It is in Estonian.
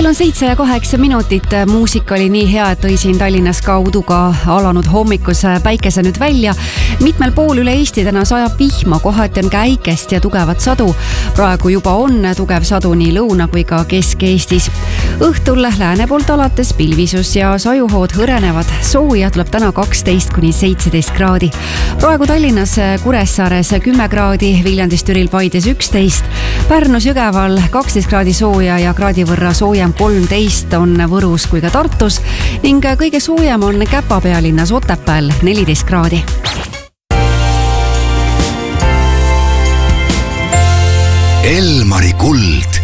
Kell on 7:08. Muusika oli nii hea, et tõi siin Tallinnas kauduga alanud hommikuse päikese nüüd välja. Mitmel pool üle Eesti täna sajab vihma, kohati on käikest ja tugevat sadu. Praegu juba on tugev sadu nii lõuna kui ka Kesk-Eestis. Õhtul lääne poolt alates pilvisus ja sajuhood hõrenevad. Sooja tuleb täna 12–17 kraadi. Praegu Tallinnas Kuressaares 10 kraadi, Viljandis, Türil, Paides 11, Pärnus, Jõgeval 12 kraadi sooja ja kraadi võrra soojem 13 on Võrus kui ka Tartus ning kõige soojem on Käpa pealinnas Otepääl 14 kraadi. Elmari kuld.